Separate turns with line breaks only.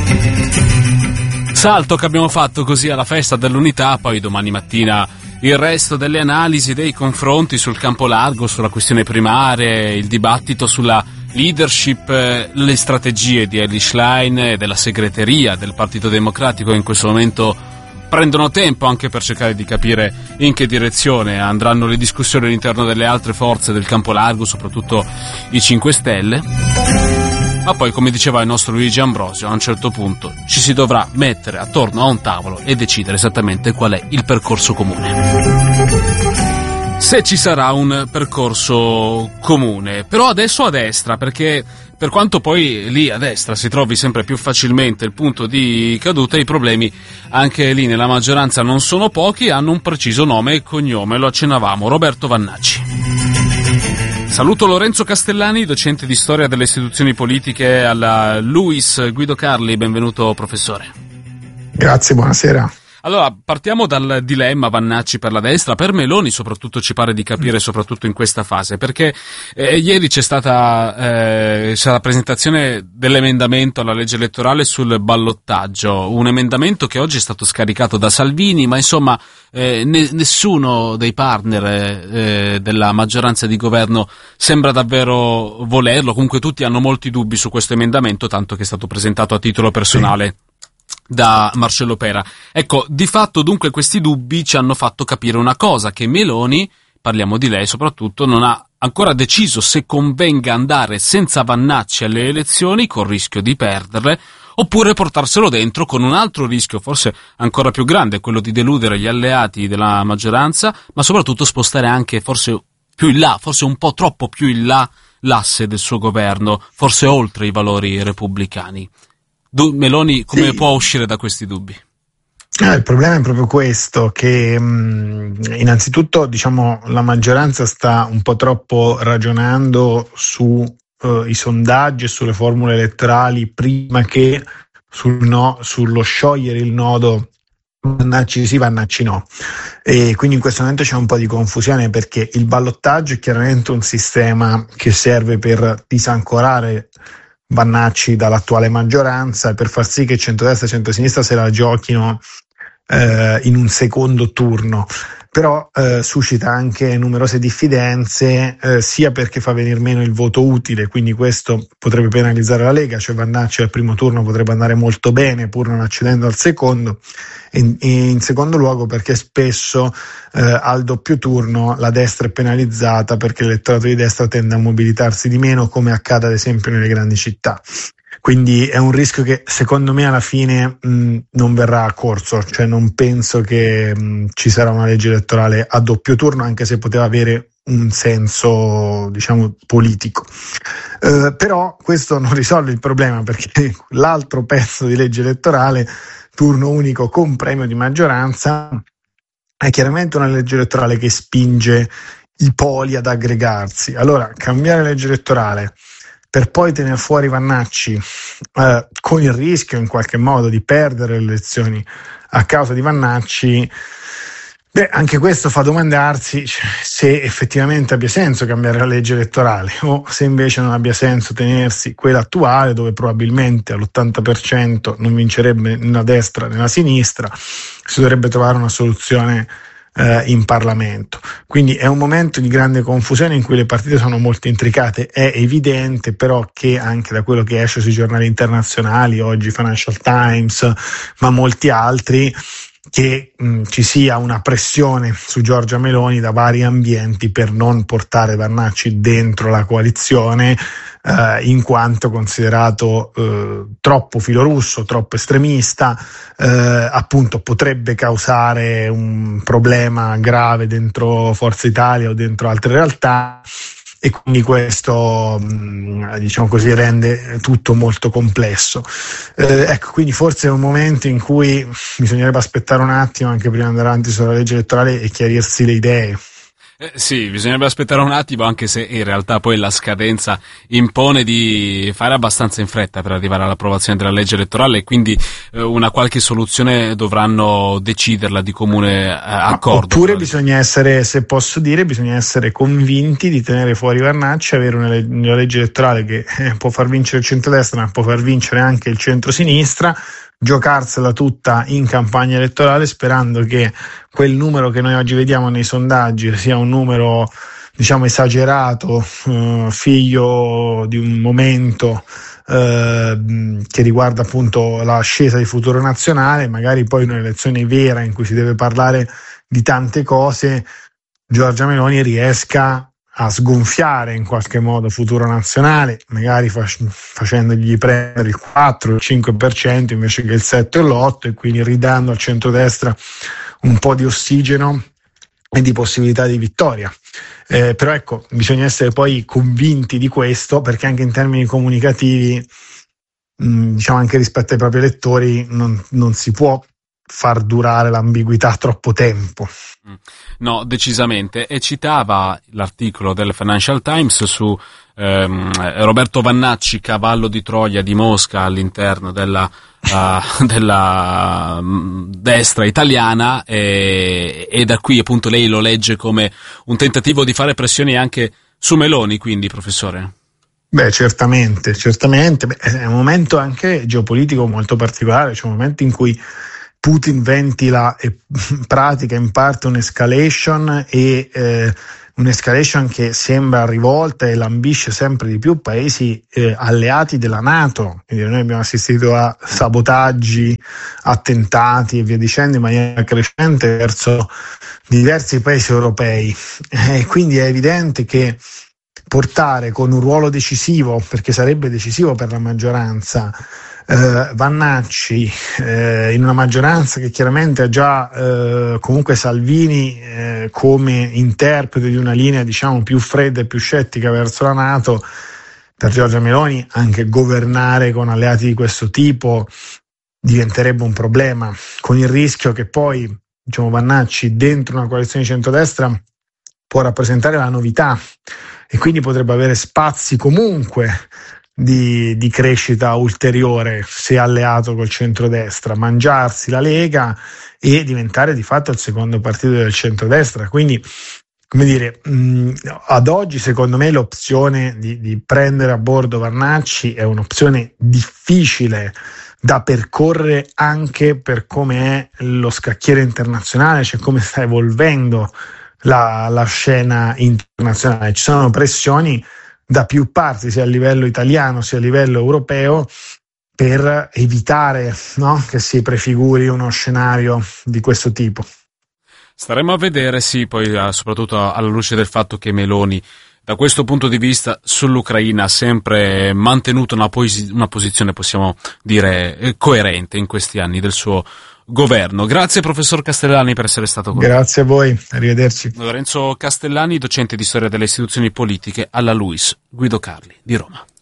Salto che abbiamo fatto così alla festa dell'unità, poi domani mattina il resto delle analisi, dei confronti sul campo largo, sulla questione primaria, il dibattito sulla leadership, le strategie di Elly Schlein e della segreteria del Partito Democratico in questo momento prendono tempo anche per cercare di capire in che direzione andranno le discussioni all'interno delle altre forze del campo largo, soprattutto i 5 Stelle. Ma poi, come diceva il nostro Luigi Ambrosio, a un certo punto ci si dovrà mettere attorno a un tavolo e decidere esattamente qual è il percorso comune. Se ci sarà un percorso comune, però adesso a destra, perché per quanto poi lì a destra si trovi sempre più facilmente il punto di caduta, i problemi anche lì nella maggioranza non sono pochi, hanno un preciso nome e cognome, lo accennavamo, Roberto Vannacci. Saluto Lorenzo Castellani, docente di storia delle istituzioni politiche alla LUISS. Guido Carli, benvenuto professore.
Grazie, buonasera.
Allora, partiamo dal dilemma Vannacci per la destra, per Meloni soprattutto ci pare di capire, soprattutto in questa fase, perché ieri c'è stata la presentazione dell'emendamento alla legge elettorale sul ballottaggio, un emendamento che oggi è stato scaricato da Salvini, ma insomma nessuno dei partner della maggioranza di governo sembra davvero volerlo, comunque tutti hanno molti dubbi su questo emendamento, tanto che è stato presentato a titolo personale. Sì. Da Marcello Pera. Ecco, di fatto dunque questi dubbi ci hanno fatto capire una cosa, che Meloni, parliamo di lei soprattutto, non ha ancora deciso se convenga andare senza Vannacci alle elezioni col rischio di perderle, oppure portarselo dentro con un altro rischio forse ancora più grande, quello di deludere gli alleati della maggioranza, ma soprattutto spostare anche forse più in là, forse un po' troppo più in là l'asse del suo governo, forse oltre i valori repubblicani. Meloni come può uscire da questi dubbi?
Il problema è proprio questo, che innanzitutto diciamo la maggioranza sta un po' troppo ragionando su i sondaggi e sulle formule elettorali prima che sullo sciogliere il nodo Vannacci sì, Vannacci no, e quindi in questo momento c'è un po' di confusione, perché il ballottaggio è chiaramente un sistema che serve per disancorare Vannacci dall'attuale maggioranza, per far sì che centrodestra e centrosinistra se la giochino in un secondo turno, però suscita anche numerose diffidenze, sia perché fa venir meno il voto utile, quindi questo potrebbe penalizzare la Lega, cioè Vannacci al primo turno potrebbe andare molto bene pur non accedendo al secondo, e in secondo luogo perché spesso al doppio turno la destra è penalizzata, perché l'elettorato di destra tende a mobilitarsi di meno, come accade ad esempio nelle grandi città. Quindi è un rischio che secondo me alla fine non verrà a corso, cioè non penso che ci sarà una legge elettorale a doppio turno, anche se poteva avere un senso diciamo politico. Però questo non risolve il problema, perché l'altro pezzo di legge elettorale, turno unico con premio di maggioranza, è chiaramente una legge elettorale che spinge i poli ad aggregarsi. Allora, cambiare legge elettorale per poi tenere fuori Vannacci con il rischio in qualche modo di perdere le elezioni a causa di Vannacci, anche questo fa domandarsi se effettivamente abbia senso cambiare la legge elettorale, o se invece non abbia senso tenersi quella attuale, dove probabilmente all'80% non vincerebbe né la destra né la sinistra, si dovrebbe trovare una soluzione in Parlamento. Quindi è un momento di grande confusione in cui le partite sono molto intricate. È evidente però che anche da quello che esce sui giornali internazionali, oggi Financial Times, ma molti altri, che ci sia una pressione su Giorgia Meloni da vari ambienti per non portare Vannacci dentro la coalizione, in quanto considerato troppo filorusso, troppo estremista, appunto potrebbe causare un problema grave dentro Forza Italia o dentro altre realtà, e quindi questo diciamo così rende tutto molto complesso. Ecco, quindi forse è un momento in cui bisognerebbe aspettare un attimo anche prima di andare avanti sulla legge elettorale e chiarirsi le idee.
Sì, bisognerebbe aspettare un attimo, anche se in realtà poi la scadenza impone di fare abbastanza in fretta per arrivare all'approvazione della legge elettorale, e quindi una qualche soluzione dovranno deciderla di comune accordo.
Oppure bisogna essere, se posso dire, bisogna essere convinti di tenere fuori Vannacci, avere una legge elettorale che può far vincere il centrodestra, ma può far vincere anche il centrosinistra, giocarsela tutta in campagna elettorale, sperando che quel numero che noi oggi vediamo nei sondaggi sia un numero, diciamo, esagerato, figlio di un momento che riguarda appunto l'ascesa di Futuro Nazionale. Magari poi un'elezione vera in cui si deve parlare di tante cose, Giorgia Meloni riesca a sgonfiare in qualche modo Futuro Nazionale, magari facendogli prendere il 4 il 5% invece che il 7 o l'8, e quindi ridando al centrodestra un po' di ossigeno e di possibilità di vittoria. Però ecco, bisogna essere poi convinti di questo, perché anche in termini comunicativi, diciamo anche rispetto ai propri elettori, non si può far durare l'ambiguità troppo tempo.
No, decisamente. E citava l'articolo del Financial Times su Roberto Vannacci, cavallo di Troia di Mosca all'interno della destra italiana, e da qui appunto lei lo legge come un tentativo di fare pressioni anche su Meloni, quindi, professore?
Beh, certamente. Beh, è un momento anche geopolitico molto particolare, c'è un momento in cui Putin ventila e pratica in parte un'escalation un'escalation che sembra rivolta e lambisce sempre di più paesi alleati della NATO. Quindi noi abbiamo assistito a sabotaggi, attentati e via dicendo in maniera crescente verso diversi paesi europei. Quindi è evidente che portare con un ruolo decisivo, perché sarebbe decisivo per la maggioranza, Vannacci in una maggioranza che chiaramente ha già comunque Salvini come interprete di una linea, diciamo, più fredda e più scettica verso la NATO, per Giorgia Meloni anche governare con alleati di questo tipo diventerebbe un problema, con il rischio che poi, diciamo, Vannacci dentro una coalizione di centrodestra può rappresentare la novità e quindi potrebbe avere spazi comunque di crescita ulteriore se alleato col centrodestra, mangiarsi la Lega e diventare di fatto il secondo partito del centrodestra. Quindi, come dire, ad oggi secondo me l'opzione di prendere a bordo Vannacci è un'opzione difficile da percorrere, anche per come è lo scacchiere internazionale, cioè come sta evolvendo la scena internazionale. Ci sono pressioni da più parti, sia a livello italiano sia a livello europeo, per evitare, no, che si prefiguri uno scenario di questo tipo.
Staremo a vedere, sì, poi soprattutto alla luce del fatto che Meloni, da questo punto di vista, sull'Ucraina ha sempre mantenuto una posizione, possiamo dire, coerente in questi anni del suo governo. Grazie professor Castellani per essere stato con noi.
Grazie a voi, arrivederci.
Lorenzo Castellani, docente di storia delle istituzioni politiche alla LUISS Guido Carli di Roma.